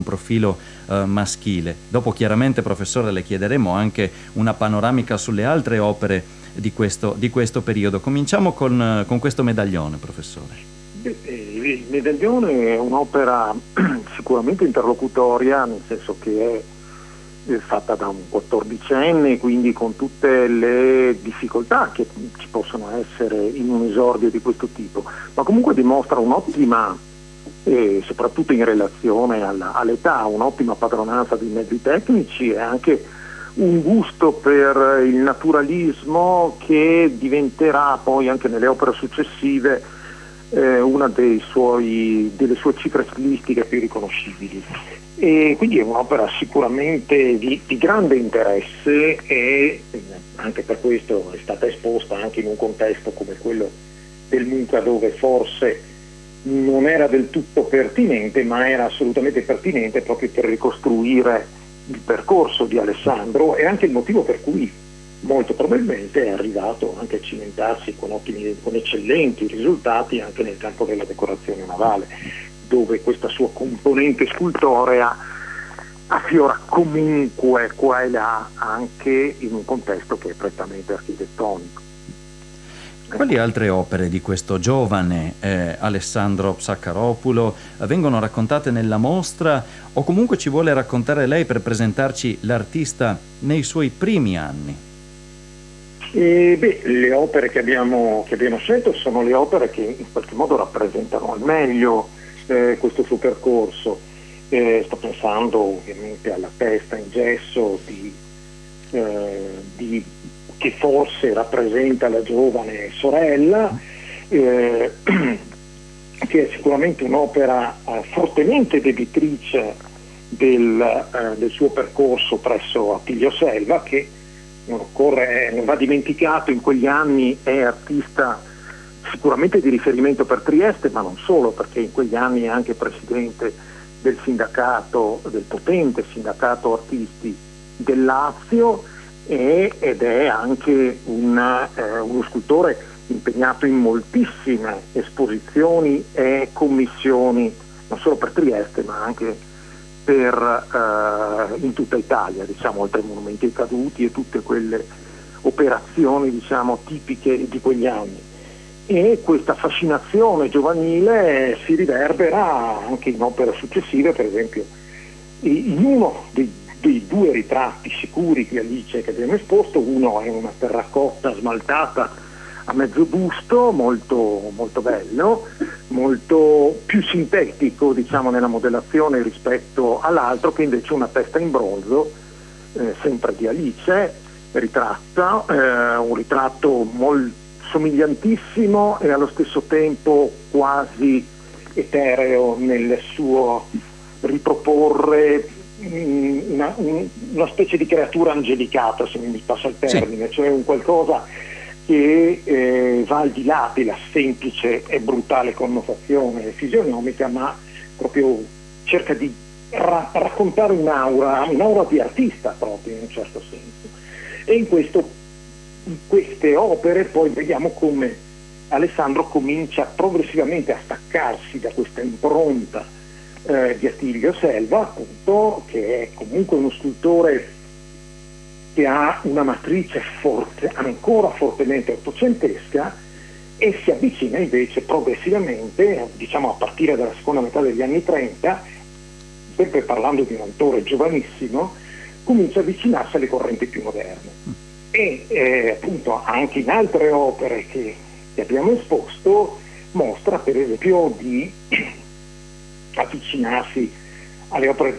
profilo maschile. Dopo chiaramente, professore, le chiederemo anche una panoramica sulle altre opere di questo periodo. Cominciamo con questo medaglione, professore. Il medaglione è un'opera sicuramente interlocutoria, nel senso che è fatta da un 14enne, quindi con tutte le difficoltà che ci possono essere in un esordio di questo tipo, ma comunque dimostra un'ottima, soprattutto in relazione all'età, un'ottima padronanza dei mezzi tecnici e anche un gusto per il naturalismo che diventerà poi anche nelle opere successive una delle sue cifre stilistiche più riconoscibili. E quindi è un'opera sicuramente di grande interesse e anche per questo è stata esposta anche in un contesto come quello del Munca, dove forse non era del tutto pertinente, ma era assolutamente pertinente proprio per ricostruire il percorso di Alessandro, e anche il motivo per cui molto probabilmente è arrivato anche a cimentarsi con eccellenti risultati anche nel campo della decorazione navale, dove questa sua componente scultorea affiora comunque qua e là anche in un contesto che è prettamente architettonico. Quali altre opere di questo giovane Alessandro Psaccaropulo vengono raccontate nella mostra, o comunque ci vuole raccontare lei per presentarci l'artista nei suoi primi anni? Le opere che abbiamo scelto sono le opere che in qualche modo rappresentano al meglio questo suo percorso. Sto pensando ovviamente alla testa in gesso che forse rappresenta la giovane sorella, che è sicuramente un'opera fortemente debitrice del suo percorso presso Attilio Selva, che non va dimenticato, in quegli anni è artista sicuramente di riferimento per Trieste, ma non solo, perché in quegli anni è anche presidente del potente sindacato artisti del Lazio, ed è anche uno scultore impegnato in moltissime esposizioni e commissioni, non solo per Trieste ma anche in tutta Italia, diciamo, oltre ai monumenti ai caduti e tutte quelle operazioni, diciamo, tipiche di quegli anni. E questa fascinazione giovanile si riverbera anche in opere successive, per esempio in uno dei due ritratti sicuri di Alice che abbiamo esposto. Uno è una terracotta smaltata a mezzo busto, molto, molto bello, molto più sintetico, diciamo, nella modellazione rispetto all'altro, che invece è una testa in bronzo, sempre di Alice, ritratta, un ritratto molto somigliantissimo e allo stesso tempo quasi etereo nel suo riproporre una specie di creatura angelicata, se mi passa il termine, sì. Cioè un qualcosa che va al di là della semplice e brutale connotazione fisionomica, ma proprio cerca di raccontare un'aura di artista proprio, in un certo senso. E in queste opere poi vediamo come Alessandro comincia progressivamente a staccarsi da questa impronta di Attilio Selva, appunto, che è comunque uno scultore che ha una matrice ancora fortemente ottocentesca, e si avvicina invece progressivamente, diciamo a partire dalla seconda metà degli anni 30, sempre parlando di un autore giovanissimo, comincia a avvicinarsi alle correnti più moderne. E appunto anche in altre opere che abbiamo esposto mostra per esempio di avvicinarsi alle opere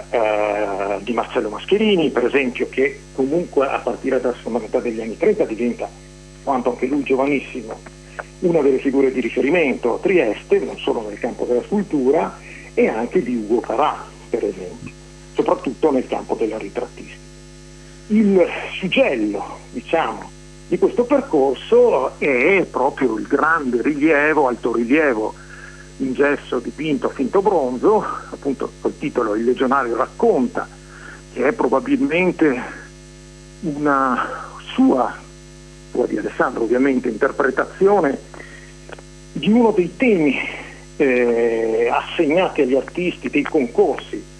di Marcello Mascherini, per esempio, che comunque a partire dalla seconda metà degli anni 30 diventa, quanto anche lui giovanissimo, una delle figure di riferimento a Trieste, non solo nel campo della scultura, e anche di Ugo Carà, per esempio, soprattutto nel campo della ritrattistica. Il suggello, diciamo, di questo percorso è proprio il grande rilievo, altorilievo in gesso dipinto a finto bronzo, appunto col titolo Il Legionario racconta, che è probabilmente una sua di Alessandro ovviamente, interpretazione di uno dei temi assegnati agli artisti dei concorsi